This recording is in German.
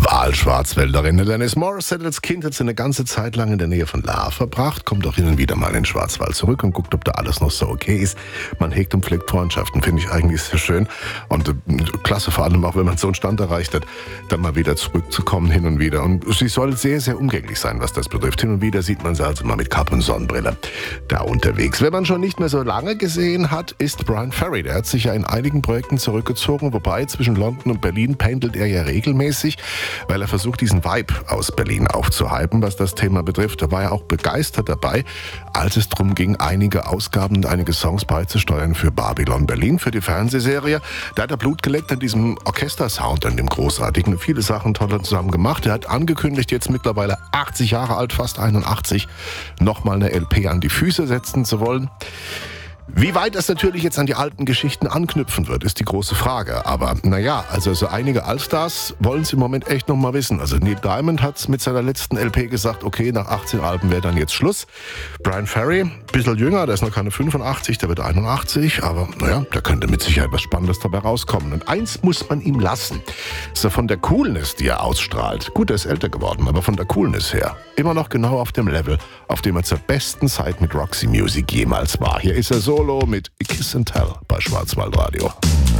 Wahlschwarzwälderin Alanis Morissette als Kind hat sie eine ganze Zeit lang in der Nähe von La verbracht, kommt auch hin und wieder mal in den Schwarzwald zurück und guckt, ob da alles noch so okay ist. Man hegt und pflegt Freundschaften, finde ich eigentlich sehr schön. Und klasse, vor allem auch, wenn man so einen Stand erreicht hat, dann mal wieder zurückzukommen hin und wieder. Und sie soll sehr, sehr umgänglich sein, was das betrifft. Hin und wieder sieht man sie also mal mit Kappe und Sonnenbrille da unterwegs. Wenn man schon nicht mehr so lange gesehen hat, ist Bryan Ferry. Der hat sich ja in einigen Projekten zurückgezogen, wobei zwischen London und Berlin pendelt er ja regelmäßig, weil er versucht, diesen Vibe aus Berlin aufzuhypen, was das Thema betrifft. Da war er auch begeistert dabei, als es darum ging, einige Ausgaben und einige Songs beizusteuern für Babylon Berlin, für die Fernsehserie. Da hat er Blut geleckt an diesem Orchestersound, an dem großartigen. Viele Sachen toll zusammen gemacht. Er hat angekündigt, jetzt mittlerweile 80 Jahre alt, fast 81, nochmal eine LP an die Füße setzen zu wollen. Wie weit es natürlich jetzt an die alten Geschichten anknüpfen wird, ist die große Frage. Aber naja, also so einige Allstars wollen es im Moment echt noch mal wissen. Also Neil Diamond hat mit seiner letzten LP gesagt, okay, nach 18 Alben wäre dann jetzt Schluss. Bryan Ferry, ein bisschen jünger, der ist noch keine 85, der wird 81. Aber naja, da könnte mit Sicherheit was Spannendes dabei rauskommen. Und eins muss man ihm lassen. So von der Coolness, die er ausstrahlt. Gut, er ist älter geworden, aber von der Coolness her immer noch genau auf dem Level, auf dem er zur besten Zeit mit Roxy Music jemals war. Hier ist er solo mit Kiss and Tell bei Schwarzwaldradio.